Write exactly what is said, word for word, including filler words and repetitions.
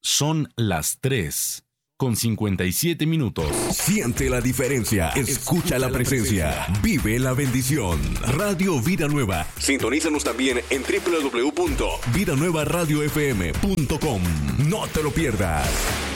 Son las tres con cincuenta y siete minutos. Siente la diferencia. Escucha la presencia. Vive la bendición. Radio Vida Nueva. Sintonízanos también en doble u doble u doble u punto vida nueva radio f m punto com. No te lo pierdas.